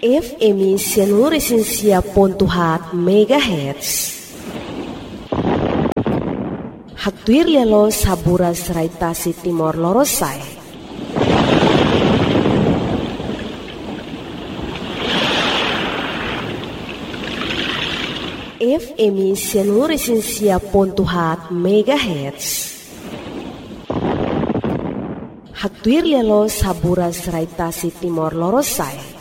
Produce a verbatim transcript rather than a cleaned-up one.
F M Sianuresensia pontuhat megahertz. Haktuir lelo sabura seraitasi timor lorosai. F M Sianuresensia pontuhat megahertz. Haktuir lelo sabura seraitasi timor lorosai.